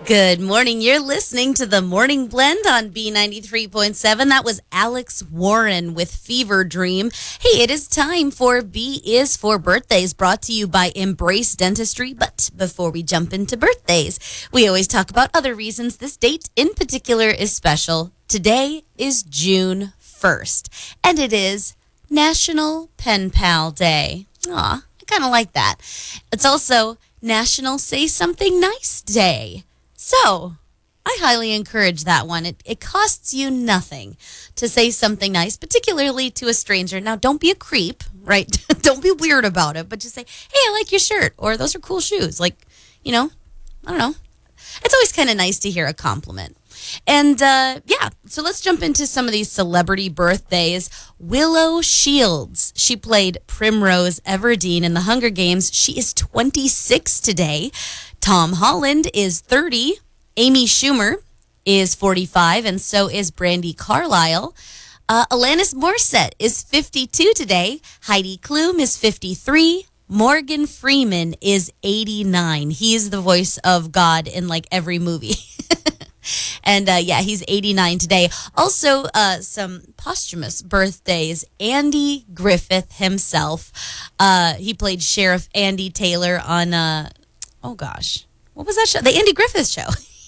Good morning. You're listening to the Morning Blend on B93.7. That was Alex Warren with Fever Dream. Hey, it is time for B is for Birthdays, brought to you by Embrace Dentistry. But before we jump into birthdays, we always talk about other reasons this date in particular is special. Today is June 1st, and it is National Pen Pal Day. Aw, I kind of like that. It's also National Say Something Nice Day. So, I highly encourage that one. It costs you nothing to say something nice, particularly to a stranger. Now, don't be a creep, right? Don't be weird about it, but just say, hey, I like your shirt, or those are cool shoes. Like, I don't know. It's always kind of nice to hear a compliment. And, so let's jump into some of these celebrity birthdays. Willow Shields. She played Primrose Everdeen in The Hunger Games. She is 26 today. Tom Holland is 30. Amy Schumer is 45, and so is Brandi Carlile. Alanis Morissette is 52 today. Heidi Klum is 53. Morgan Freeman is 89. He is the voice of God in like every movie. And he's 89 today. Also, some posthumous birthdays. Andy Griffith himself. He played Sheriff Andy Taylor on, what was that show? The Andy Griffith Show.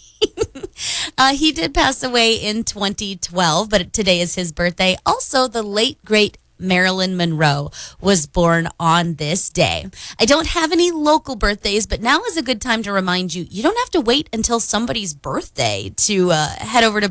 He did pass away in 2012, but today is his birthday. Also, the late, great Marilyn Monroe was born on this day. I don't have any local birthdays, but now is a good time to remind you, you don't have to wait until somebody's birthday to head over to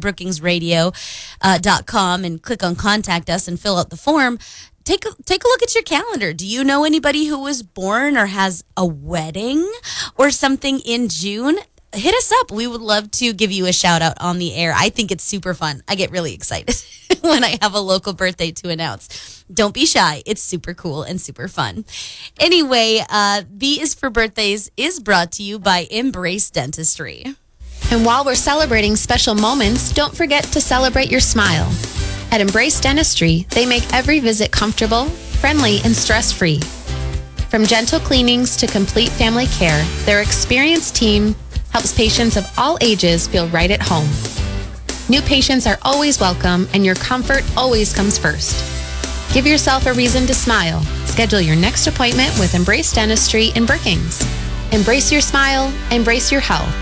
brookingsradio.com and click on Contact Us and fill out the form. Take a look at your calendar. Do you know anybody who was born or has a wedding or something in June? Hit us up. We would love to give you a shout out on the air. I think it's super fun. I get really excited when I have a local birthday to announce. Don't be shy. It's super cool and super fun. Anyway, B is for Birthdays is brought to you by Embrace Dentistry. And while we're celebrating special moments, don't forget to celebrate your smile. At Embrace Dentistry, they make every visit comfortable, friendly, and stress-free. From gentle cleanings to complete family care, their experienced team helps patients of all ages feel right at home. New patients are always welcome, and your comfort always comes first. Give yourself a reason to smile. Schedule your next appointment with Embrace Dentistry in Brookings. Embrace your smile, embrace your health.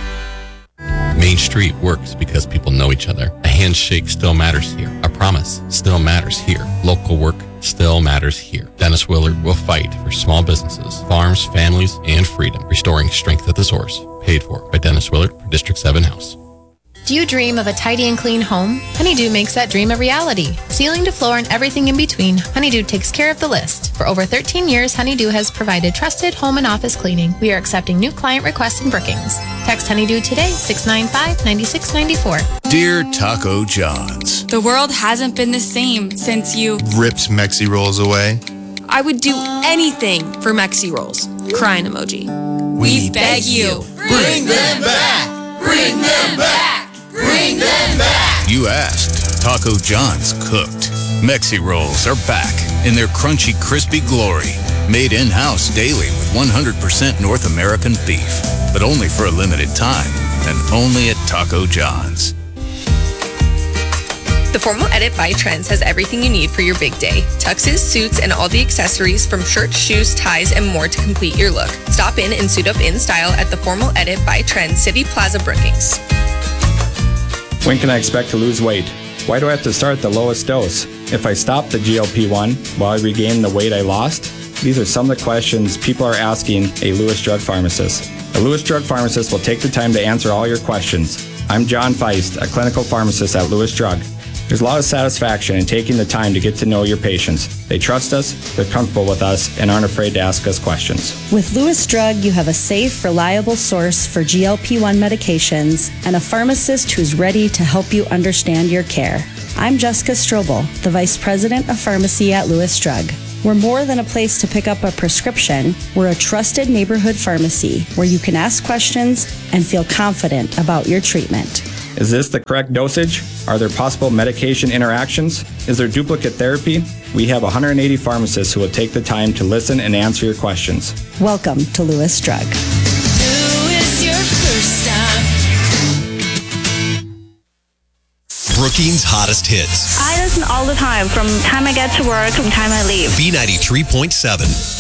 Main Street works because people know each other. A handshake still matters here. A promise still matters here. Local work still matters here. Dennis Willard will fight for small businesses, farms, families, and freedom, restoring strength at the source. Paid for by Dennis Willard for District 7 House. Do you dream of a tidy and clean home? Honeydew makes that dream a reality. Ceiling to floor and everything in between, Honeydew takes care of the list. For over 13 years, Honeydew has provided trusted home and office cleaning. We are accepting new client requests in Brookings. Text Honeydew today, 695-9694. Dear Taco John's, the world hasn't been the same since you ripped Mexi Rolls away. I would do anything for Mexi Rolls. Crying emoji. We beg you. Bring them back! Bring them back! Bring them back! You asked. Taco John's cooked. Mexi Rolls are back in their crunchy, crispy glory. Made in-house daily with 100% North American beef. But only for a limited time. And only at Taco John's. The Formal Edit by Trends has everything you need for your big day. Tuxes, suits, and all the accessories from shirts, shoes, ties, and more to complete your look. Stop in and suit up in style at the Formal Edit by Trends, City Plaza, Brookings. When can I expect to lose weight? Why do I have to start at the lowest dose? If I stop the GLP-1, will I regain the weight I lost? These are some of the questions people are asking a Lewis Drug Pharmacist. A Lewis Drug Pharmacist will take the time to answer all your questions. I'm John Feist, a clinical pharmacist at Lewis Drug. There's a lot of satisfaction in taking the time to get to know your patients. They trust us, they're comfortable with us, and aren't afraid to ask us questions. With Lewis Drug, you have a safe, reliable source for GLP-1 medications and a pharmacist who's ready to help you understand your care. I'm Jessica Strobel, the Vice President of Pharmacy at Lewis Drug. We're more than a place to pick up a prescription. We're a trusted neighborhood pharmacy where you can ask questions and feel confident about your treatment. Is this the correct dosage? Are there possible medication interactions? Is there duplicate therapy? We have 180 pharmacists who will take the time to listen and answer your questions. Welcome to Lewis Drug. Who is your first stop? Brookings' hottest hits. I listen all the time, from time I get to work, from time I leave. B93.7.